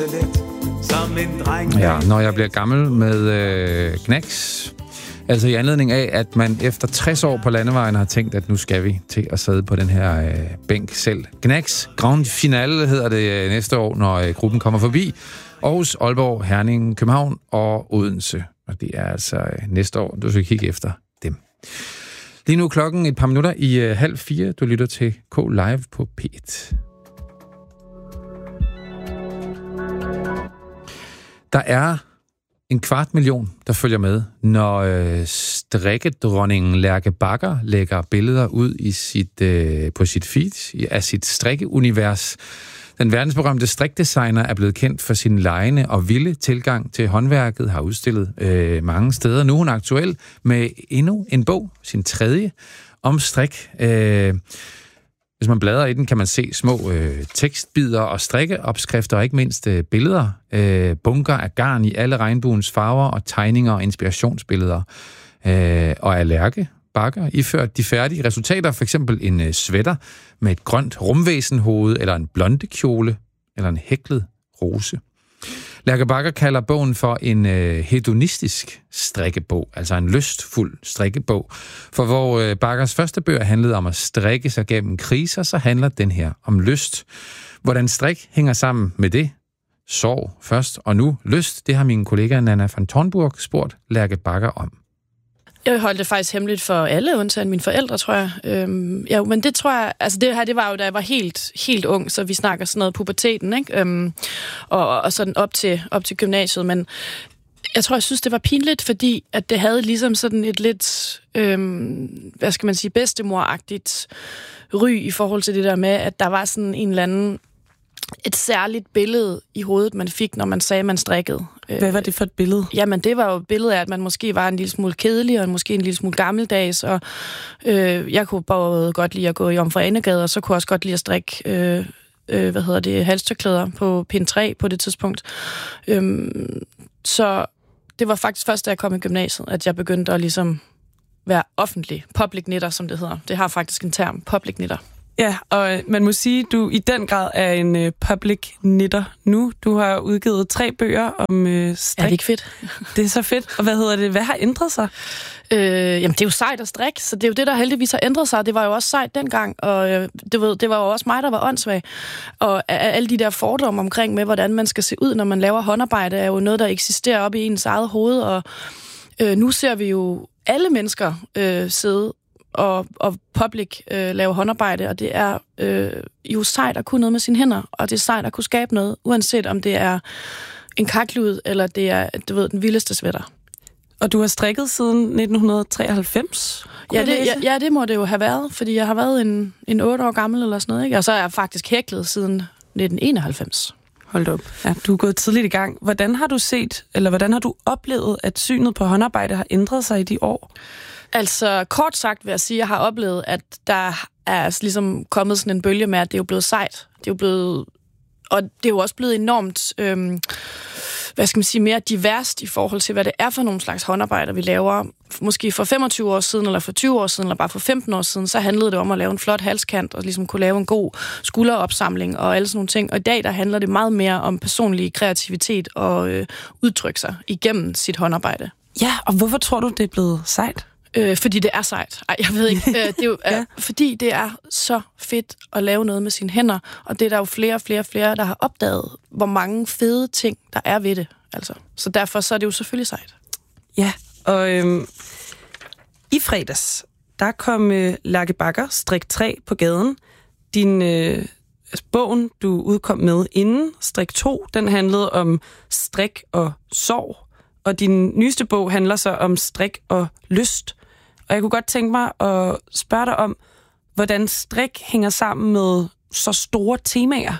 Ja, når jeg bliver gammel med Knacks. Altså i anledning af, at man efter 60 år på landevejen har tænkt, at nu skal vi til at sidde på den her bænk selv. Knacks Grand Finale hedder det næste år, når gruppen kommer forbi. Aarhus, Aalborg, Herning, København og Odense. Og det er altså næste år, du skal kigge efter dem. Lige nu klokken et par minutter i 3:30. Du lytter til K Live på P1. Der er 250.000, der følger med, når strikkedronningen Lærke Bagger lægger billeder ud i på sit feed af sit strikkeunivers. Den verdensberømte strikdesigner er blevet kendt for sin legende og vilde tilgang til håndværket, har udstillet mange steder. Nu er hun aktuel med endnu en bog, sin 3. om strik. Hvis man bladrer i den, kan man se små tekstbider og strikkeopskrifter, og ikke mindst billeder. Bunker af garn i alle regnbuens farver, og tegninger og inspirationsbilleder. Og af Lærke Bagger iført de færdige resultater, for eksempel en sweater med et grønt rumvæsenhoved, eller en blondekjole, eller en hæklet rose. Lærke Bagger kalder bogen for en hedonistisk strikkebog, altså en lystfuld strikkebog. For hvor Baggers første bøger handlede om at strikke sig gennem kriser, så handler den her om lyst. Hvordan strik hænger sammen med det? Sorg først, og nu lyst. Det har min kollega Nana van Tornburg spurgt Lærke Bagger om. Jeg holdt det faktisk hemmeligt for alle, undtagen mine forældre, tror jeg. Ja, men det tror jeg, altså det her, det var jo, da jeg var helt ung, så vi snakker sådan noget puberteten, ikke? Og sådan op til gymnasiet, men jeg tror, jeg synes, det var pinligt, fordi at det havde ligesom sådan et lidt, hvad skal man sige, bedstemoragtigt ry i forhold til det der med, at der var sådan en eller anden, et særligt billede i hovedet, man fik, når man sagde, at man strikkede. Hvad var det for et billede? Jamen, det var jo et billede af, at man måske var en lille smule kedelig, og måske en lille smule gammeldags, og jeg kunne både godt lide at gå i Jomfru Anegade, og så kunne jeg også godt lide at strikke, halstørklæder på pind 3 på det tidspunkt. Så det var faktisk først, da jeg kom i gymnasiet, at jeg begyndte at ligesom være offentlig. Public knitter, som det hedder. Det har faktisk en term, public knitter. Ja, og man må sige, at du i den grad er en public knitter nu. Du har udgivet 3 bøger om strik. Er det ikke fedt? Det er så fedt. Og hvad har ændret sig? Jamen, det er jo sejt at strikke, så det er jo det, der heldigvis har ændret sig. Det var jo også sejt dengang, og det var jo også mig, der var åndssvag. Og alle de der fordomme omkring med, hvordan man skal se ud, når man laver håndarbejde, er jo noget, der eksisterer op i ens eget hoved. Og nu ser vi jo alle mennesker sidde og public lave håndarbejde, og det er jo sejt at kunne noget med sine hænder, og det er sejt at kunne skabe noget, uanset om det er en kakkelud, eller det er, den vildeste sweater. Og du har strikket siden 1993? Ja, det må det jo have været, fordi jeg har været en 8 år gammel eller sådan noget, ikke? Og så er jeg faktisk hæklet siden 1991. Hold op. Ja, du er gået tidligt i gang. Hvordan har du oplevet, at synet på håndarbejde har ændret sig i de år? Altså, kort sagt vil jeg sige, at jeg har oplevet, at der er ligesom kommet sådan en bølge med, at det er jo blevet sejt. Det er jo blevet, og det er jo også blevet enormt, mere diverst i forhold til, hvad det er for nogle slags håndarbejder, vi laver. Måske for 25 år siden, eller for 20 år siden, eller bare for 15 år siden, så handlede det om at lave en flot halskant, og ligesom kunne lave en god skulderopsamling, og alle sådan nogle ting. Og i dag, der handler det meget mere om personlig kreativitet, og udtrykke sig igennem sit håndarbejde. Ja, og hvorfor tror du, det er blevet sejt? Fordi det er sejt. Ej, jeg ved ikke. Det er jo, fordi det er så fedt at lave noget med sine hænder, og det er der jo flere, der har opdaget, hvor mange fede ting, der er ved det. Altså. Så derfor så er det jo selvfølgelig sejt. Ja, og i fredags, der kom Lærke Bagger, Strik 3, på gaden. Bogen, du udkom med inden, Strik 2, den handlede om strik og sorg. Og din nyeste bog handler så om strik og lyst. Og jeg kunne godt tænke mig at spørge dig om, hvordan strik hænger sammen med så store temaer.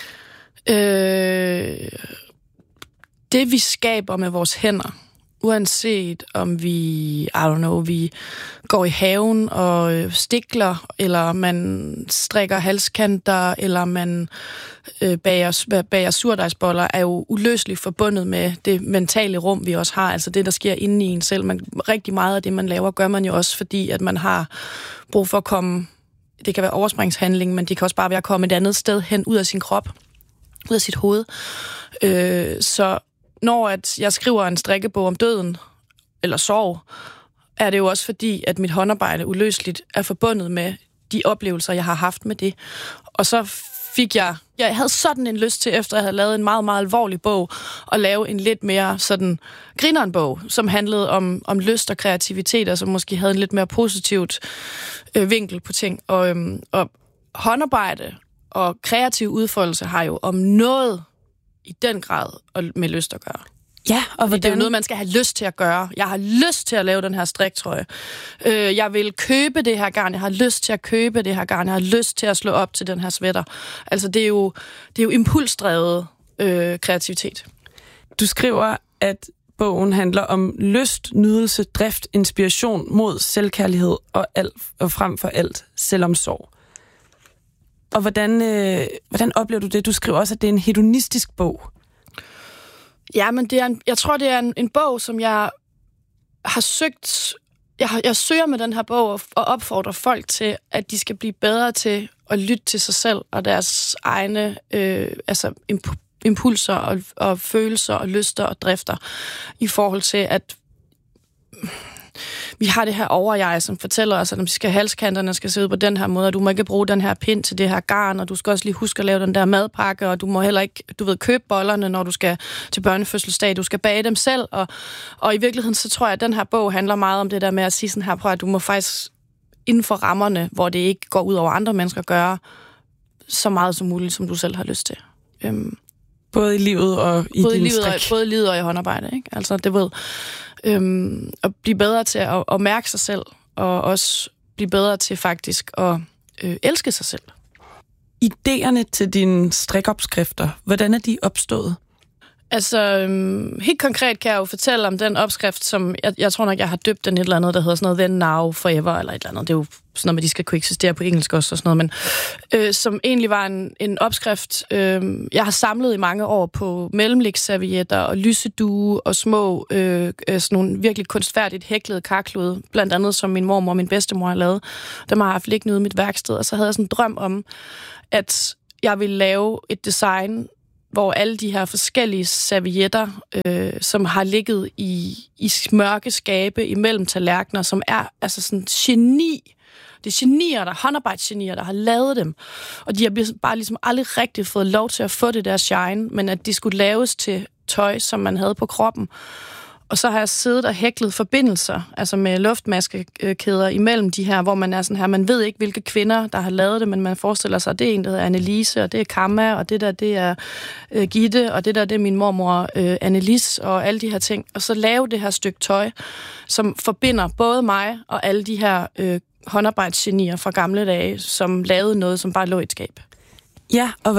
Det vi skaber med vores hænder, uanset om vi går i haven og stikler, eller man strikker halskanter, eller man bager surdejsboller, er jo uløseligt forbundet med det mentale rum, vi også har, altså det, der sker inde i en selv. Rigtig meget af det, man laver, gør man jo også, fordi at man har brug for at komme, det kan være overspringshandling, men det kan også bare være at komme et andet sted hen ud af sin krop. ud af sit hoved. Så når at jeg skriver en strikkebog om døden, eller sorg, er det jo også fordi, at mit håndarbejde uløseligt er forbundet med de oplevelser, jeg har haft med det. Og så fik jeg havde sådan en lyst til, efter jeg havde lavet en meget, meget alvorlig bog, at lave en lidt mere sådan grineren bog, som handlede om lyst og kreativitet, og som måske havde en lidt mere positivt vinkel på ting. Og håndarbejde og kreativ udfoldelse har jo om noget i den grad med lyst at gøre. Ja, og det er jo noget, man skal have lyst til at gøre. Jeg har lyst til at lave den her striktrøje. Jeg vil købe det her garn. Jeg har lyst til at købe det her garn. Jeg har lyst til at slå op til den her sweater. Altså, det er jo impulsdrevet kreativitet. Du skriver, at bogen handler om lyst, nydelse, drift, inspiration mod selvkærlighed og frem for alt selvomsorg. Og hvordan oplever du det? Du skriver også, at det er en hedonistisk bog. Ja, men jeg tror, det er en bog, som jeg har søgt. Jeg søger med den her bog og opfordrer folk til, at de skal blive bedre til at lytte til sig selv og deres egne impulser og følelser og lyster og drifter i forhold til, at vi har det her overjeg, som fortæller os, at halskanterne skal se ud på den her måde, og du må ikke bruge den her pind til det her garn, og du skal også lige huske at lave den der madpakke, og du må heller ikke, købe bollerne, når du skal til børnefødselsdag. Du skal bage dem selv, og i virkeligheden, så tror jeg, at den her bog handler meget om det der med at sige sådan her, prøv at du må faktisk inden for rammerne, hvor det ikke går ud over andre mennesker, gøre så meget som muligt, som du selv har lyst til. Både i livet og i din strik. Både i livet og i håndarbejde, ikke? Altså, det ved... at blive bedre til at mærke sig selv, og også blive bedre til faktisk at elske sig selv. Idéerne til dine strikopskrifter, hvordan er de opstået? Altså, helt konkret kan jeg jo fortælle om den opskrift, som jeg tror nok, jeg har døbt den et eller andet, der hedder sådan noget Then, Now, Forever, eller et eller andet. Det er jo sådan noget, de skal kunne eksistere på engelsk også og sådan noget, men som egentlig var en opskrift, jeg har samlet i mange år på mellemlægsservietter og lysedue og små, sådan nogle virkelig kunstfærdigt hæklede karklude, blandt andet som min mormor og min bedstemor har lavet. Dem har jeg haft liggende ude i mit værksted, og så havde jeg sådan en drøm om, at jeg ville lave et design, hvor alle de her forskellige servietter, som har ligget i mørke skabe imellem tallerkener, som er altså sådan geni. Det er genier, håndarbejdsgenier, der har lavet dem. Og de har bare ligesom aldrig rigtig fået lov til at få det der shine, men at de skulle laves til tøj, som man havde på kroppen. Og så har jeg siddet og hæklet forbindelser, altså med luftmaskekæder imellem de her, hvor man er sådan her, man ved ikke, hvilke kvinder, der har lavet det, men man forestiller sig, at det er en, der hedder Annelise, og det er Kamma, og det der, det er Gitte, og det der, det er min mormor Annelise, og alle de her ting. Og så lave det her stykke tøj, som forbinder både mig og alle de her håndarbejdsgenier fra gamle dage, som lavede noget, som bare lå i et skab. Ja, og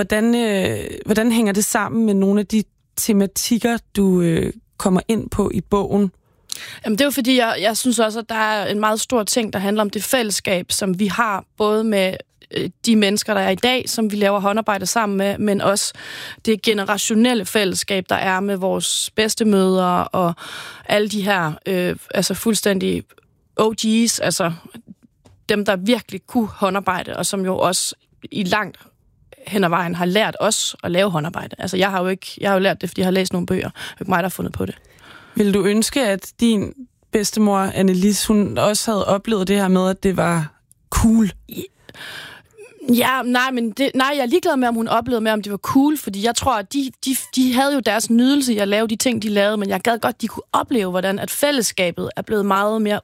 hvordan hænger det sammen med nogle af de tematikker, du kommer ind på i bogen? Jamen, det er jo fordi, jeg synes også, at der er en meget stor ting, der handler om det fællesskab, som vi har, både med de mennesker, der er i dag, som vi laver håndarbejde sammen med, men også det generationelle fællesskab, der er med vores bedstemødre og alle de her altså fuldstændig OG's, altså dem, der virkelig kunne håndarbejde, og som jo også i langt hen ad vejen har lært os at lave håndarbejde. Altså, jeg har jo lært det, fordi jeg har læst nogle bøger. Det er ikke mig, der har fundet på det. Vil du ønske, at din bedstemor, Annelise, hun også havde oplevet det her med, at det var cool? Ja, nej, jeg er ligeglad med, om hun oplevede med, om det var cool, fordi jeg tror, at de havde jo deres nydelse i at lave de ting, de lavede, men jeg gad godt, de kunne opleve, hvordan at fællesskabet er blevet meget mere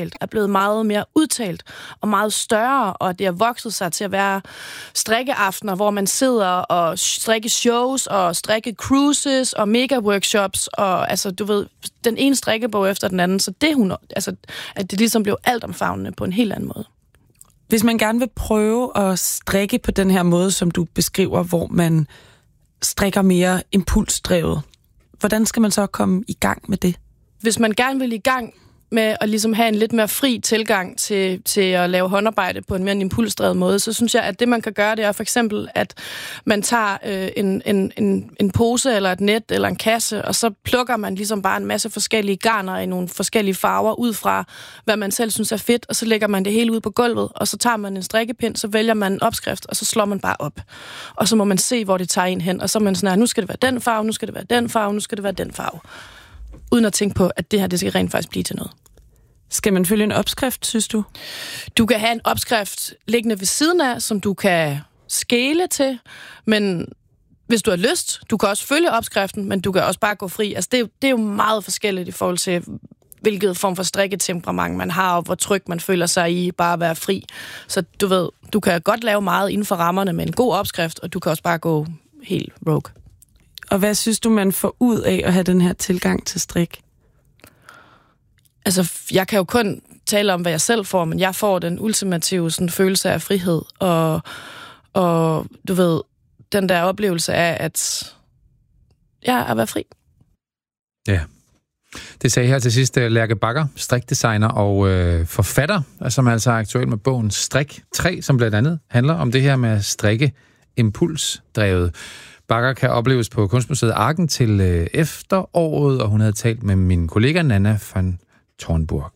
udtalt, og meget større, og det har vokset sig til at være strikkeaftener, hvor man sidder og strikke shows, og strikke cruises, og mega-workshops, og altså, du ved, den ene strikkebog efter den anden, så at det ligesom blev altomfavnende på en helt anden måde. Hvis man gerne vil prøve at strikke på den her måde, som du beskriver, hvor man strikker mere impulsdrevet, hvordan skal man så komme i gang med det? Hvis man gerne vil i gang med at ligesom have en lidt mere fri tilgang til at lave håndarbejde på en mere impulsdrevet måde, så synes jeg, at det, man kan gøre, det er for eksempel, at man tager en pose eller et net eller en kasse, og så plukker man ligesom bare en masse forskellige garner i nogle forskellige farver ud fra, hvad man selv synes er fedt, og så lægger man det hele ud på gulvet, og så tager man en strikkepind, så vælger man en opskrift, og så slår man bare op. Og så må man se, hvor det tager en hen, og så er man sådan her, nu skal det være den farve, nu skal det være den farve, nu skal det være den farve. Uden at tænke på, at det her, det skal rent faktisk blive til noget. Skal man følge en opskrift, synes du? Du kan have en opskrift liggende ved siden af, som du kan skele til, men hvis du har lyst, du kan også følge opskriften, men du kan også bare gå fri. Altså, det er jo meget forskelligt i forhold til, hvilket form for strikketemperament man har, og hvor tryg man føler sig i bare at være fri. Så du ved, du kan godt lave meget inden for rammerne med en god opskrift, og du kan også bare gå helt rogue. Og hvad synes du, man får ud af at have den her tilgang til strik? Altså, jeg kan jo kun tale om, hvad jeg selv får, men jeg får den ultimative sådan, følelse af frihed, og du ved, den der oplevelse af, at jeg er at være fri. Ja. Det sagde her til sidst Lærke Bagger, strikdesigner og forfatter, som altså er aktuel med bogen Strik 3, som blandt andet handler om det her med at strikke impulsdrevet. Bagger kan opleves på Kunstmuseet Arken til efteråret, og hun havde talt med min kollega Nana van Tornburg.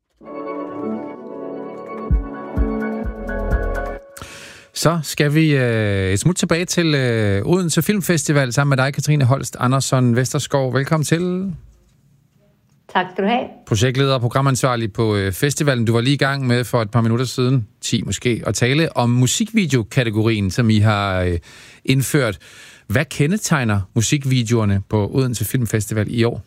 Så skal vi et smut tilbage til Odense Filmfestival sammen med dig, Katrine Holst Andersson Vesterskov. Velkommen til. Tak skal du have. Projektleder og programansvarlig på festivalen. Du var lige i gang med for et par minutter siden, 10 måske, at tale om musikvideokategorien, som I har indført. Hvad kendetegner musikvideoerne på Odense Filmfestival i år?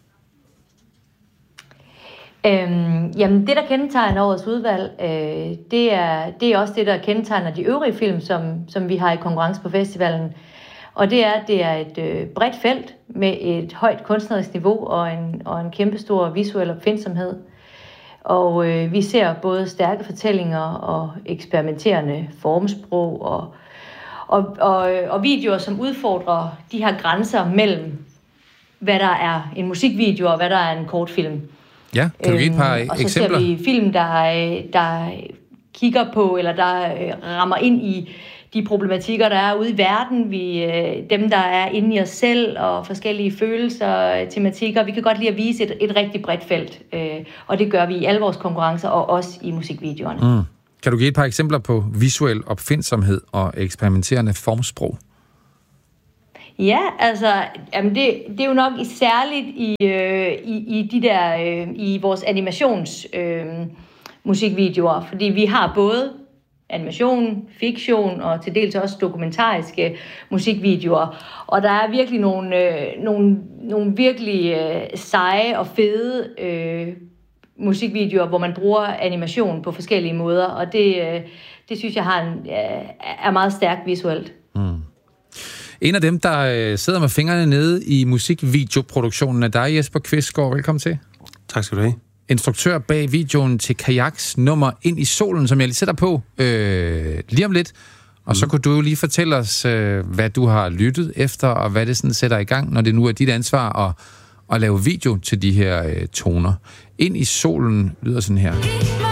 Jamen det, der kendetegner årets udvalg, det er også det, der kendetegner de øvrige film, som vi har i konkurrence på festivalen. Og det er et bredt felt med et højt kunstnerisk niveau og en kæmpestor visuel opfindsomhed. Og vi ser både stærke fortællinger og eksperimenterende formsprog og videoer, som udfordrer de her grænser mellem, hvad der er en musikvideo og hvad der er en kortfilm. Ja, kan du give et par eksempler? Og så ser vi film, der kigger på, eller der rammer ind i de problematikker, der er ude i verden. Dem, der er inde i os selv, og forskellige følelser, tematikker. Vi kan godt lide at vise et rigtig bredt felt, og det gør vi i alle vores konkurrencer, og også i musikvideoerne. Mm. Kan du give et par eksempler på visuel opfindsomhed og eksperimenterende formsprog? Ja, altså, jamen det er jo nok særligt i vores animationsmusikvideoer, fordi vi har både animation, fiktion og til dels også dokumentariske musikvideoer. Og der er virkelig nogle virkelig seje og fede musikvideoer, hvor man bruger animation på forskellige måder, og det synes jeg er meget stærkt visuelt. Mm. En af dem, der sidder med fingrene nede i musikvideoproduktionen, er dig, Jesper Kvistgaard. Velkommen til. Tak skal du have. Instruktør bag videoen til Kajaks nummer Ind i solen, som jeg lige sætter på lige om lidt. Og så kunne du jo lige fortælle os, hvad du har lyttet efter, og hvad det sådan sætter i gang, når det nu er dit ansvar at lave video til de her toner. Ind i solen lyder sådan her.